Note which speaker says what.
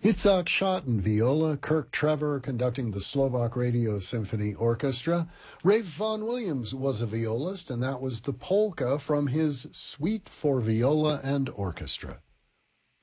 Speaker 1: Itzhak Schotten, viola, Kirk Trevor conducting the Slovak Radio Symphony Orchestra. Rafe Vaughan Williams was a violist, and that was the polka from his Suite for Viola and Orchestra.